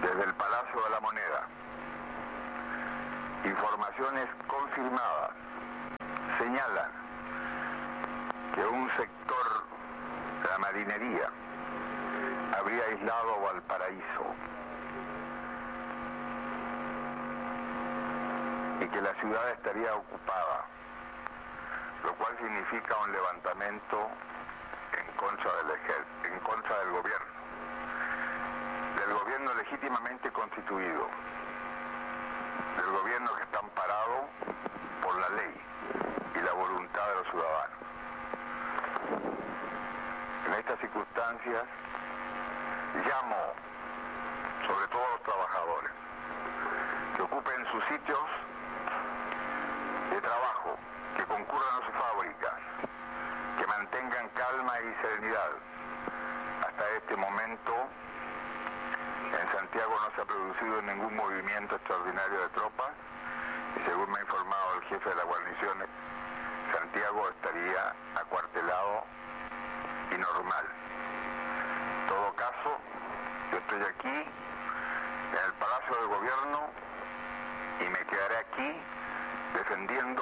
desde el Palacio de la Moneda, informaciones confirmadas señalan que un sector de la marinería habría aislado Valparaíso y que la ciudad estaría ocupada, lo cual significa un levantamiento en contra del gobierno legítimamente constituido, del gobierno que está amparado por la ley y la voluntad de los ciudadanos. En estas circunstancias llamo sobre todo a los trabajadores que ocupen sus sitios de trabajo, que concurran a sus fábricas, que mantengan calma y serenidad. Hasta este momento en Santiago no se ha producido ningún movimiento extraordinario de tropas y según me ha informado el jefe de la guarnición, Santiago estaría acuartelado y normal. En todo caso, yo estoy aquí en el Palacio de Gobierno y me quedaré aquí defendiendo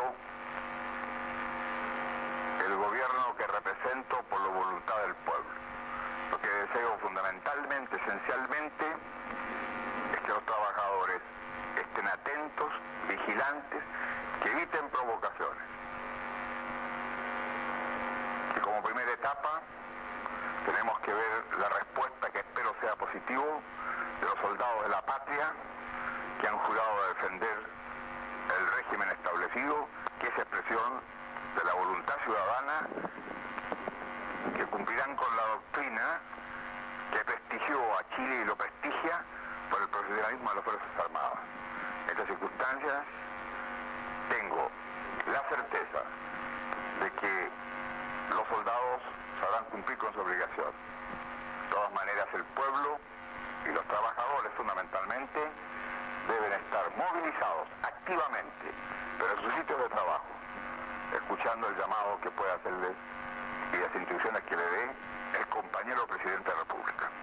el gobierno que represento por la voluntad del pueblo. Lo que deseo fundamentalmente, esencialmente, es que los trabajadores estén atentos, vigilantes, que eviten provocaciones. Y como primera etapa, tenemos que ver la respuesta, que espero sea positivo, de los soldados de la patria que han jurado defender el régimen establecido, que es expresión de la voluntad ciudadana, que cumplirán con la doctrina que prestigió a Chile y lo prestigia por el profesionalismo de las Fuerzas Armadas. En estas circunstancias tengo la certeza de que los soldados sabrán cumplir con su obligación. De todas maneras, el pueblo y los trabajadores fundamentalmente deben estar movilizados activamente, pero en sus sitios de trabajo, escuchando el llamado que puede hacerles y las instrucciones que le dé el compañero presidente de la República.